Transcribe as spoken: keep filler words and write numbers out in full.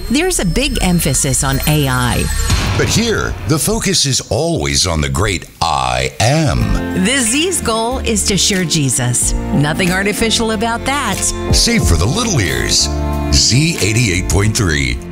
there's a big emphasis on A I. But here, the focus is always on the great I am. The Z's goal is to share Jesus. Nothing artificial about that. Save for the little ears. Z eighty-eight point three.